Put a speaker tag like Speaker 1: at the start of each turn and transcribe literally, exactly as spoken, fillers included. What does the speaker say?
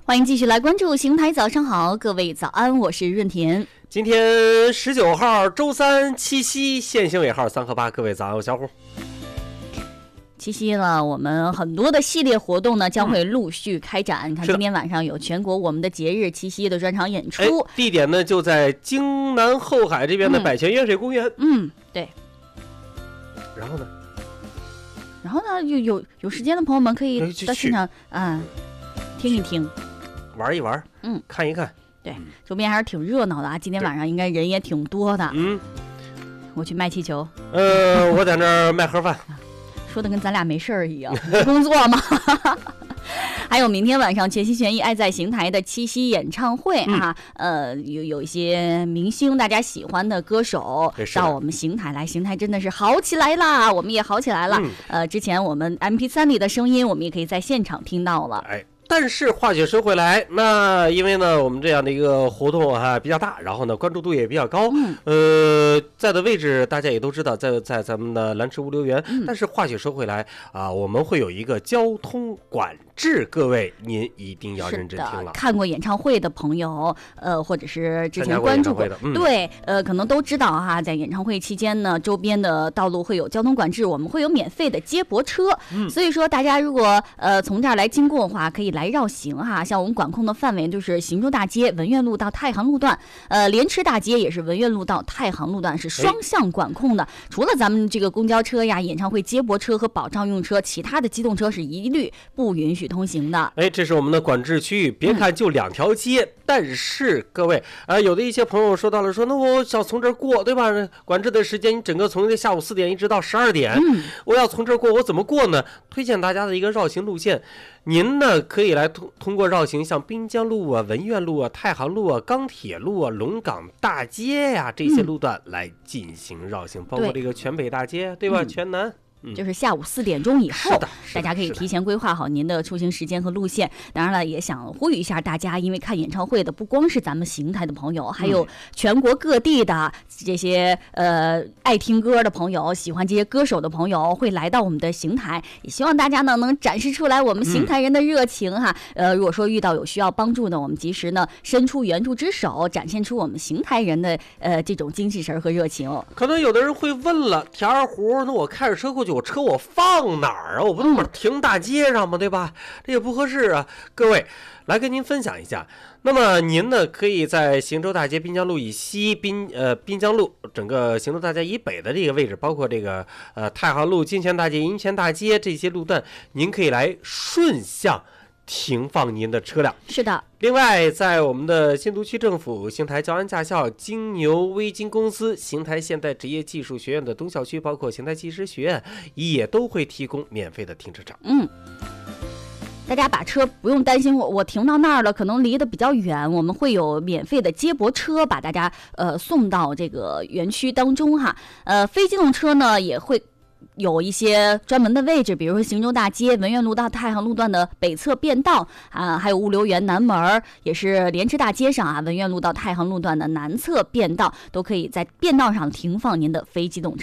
Speaker 1: 欢迎继续来关注邢台早上好，各位早安，我是润田。
Speaker 2: 今天十九号周三，七夕，限行尾号三和八，各位早安，我小虎。
Speaker 1: 七夕了，我们很多的系列活动呢将会陆续开展。嗯、你看，今天晚上有全国我们的节日七夕的专场演出，
Speaker 2: 哎、地点呢就在京南后海这边的百泉沅水公园。
Speaker 1: 嗯，对。
Speaker 2: 然后呢？
Speaker 1: 然后呢，有有有时间的朋友们可以到现场啊、嗯、听一听，
Speaker 2: 玩一玩，
Speaker 1: 嗯，
Speaker 2: 看一看。
Speaker 1: 对，周边还是挺热闹的啊，今天晚上应该人也挺多的。
Speaker 2: 嗯，
Speaker 1: 我去卖气球，
Speaker 2: 呃，我在那儿卖盒饭。
Speaker 1: 说的跟咱俩没事儿一样，没工作吗？还有明天晚上全心全意爱在邢台的七夕演唱会啊，嗯、呃，有有一些明星大家喜欢的歌手到我们邢台来，邢台真的是好起来啦，我们也好起来了。嗯、呃，之前我们 M P 三 里的声音，我们也可以在现场听到了。
Speaker 2: 哎。但是话却说回来，那因为呢，我们这样的一个活动啊比较大，然后呢关注度也比较高，嗯、呃，在的位置大家也都知道，在在咱们的蓝池物流园。嗯、但是话却说回来啊，我们会有一个交通管制，各位您一定要认真听了。
Speaker 1: 看过演唱会的朋友，呃，或者是之前关注过，
Speaker 2: 过嗯、
Speaker 1: 对，呃，可能都知道哈，在演唱会期间呢，周边的道路会有交通管制，我们会有免费的接驳车，嗯、所以说大家如果呃从这儿来经过的话，可以来绕行哈，像我们管控的范围就是邢州大街、文苑路到太行路段，呃，莲池大街也是文苑路到太行路段，是双向管控的。除了咱们这个公交车呀、演唱会接驳车和保障用车，其他的机动车是一律不允许通行的。
Speaker 2: 哎，这是我们的管制区域。别看就两条街，嗯、但是各位，呃，有的一些朋友说到了说，那我想从这儿过，对吧？管制的时间，你整个从下午四点一直到十二点，嗯、我要从这儿过，我怎么过呢？推荐大家的一个绕行路线。您呢可以来通通过绕行，像滨江路啊、文苑路啊、太行路啊、钢铁路啊、龙岗大街呀、啊、这些路段来进行绕行，嗯、包括这个全北大街，对吧？嗯、全南。嗯、
Speaker 1: 就是下午四点钟以后，大家可以提前规划好您的出行时间和路线。当然了，也想呼吁一下大家，因为看演唱会的不光是咱们邢台的朋友，还有全国各地的这些呃爱听歌的朋友，喜欢这些歌手的朋友会来到我们的邢台。也希望大家呢能展示出来我们邢台人的热情哈。嗯、呃，如果说遇到有需要帮助的，我们及时呢伸出援助之手，展现出我们邢台人的呃这种精气神和热情。
Speaker 2: 可能有的人会问了，田二胡，那我开着车过去，我车我放哪儿啊？我不能停大街上吗？对吧？这也不合适啊。各位，来跟您分享一下。那么您呢，可以在邢州大街滨江路以西、滨呃滨江路整个邢州大街以北的这个位置，包括这个呃太行路、金泉大街、银泉大街这些路段，您可以来顺向停放您的车辆。
Speaker 1: 是的。
Speaker 2: 另外，在我们的新都区政府、邢台教安驾校、金牛微金公司、邢台现代职业技术学院的东校区，包括邢台技师学院，也都会提供免费的停车场。
Speaker 1: 嗯。大家把车不用担心，我我停到那儿了，可能离得比较远，我们会有免费的接驳车把大家呃送到这个园区当中哈。呃，非机动车呢也会有一些专门的位置，比如说邢州大街、文苑路到太行路段的北侧便道啊，还有物流园南门，也是莲池大街上啊，文苑路到太行路段的南侧便道，都可以在便道上停放您的非机动车。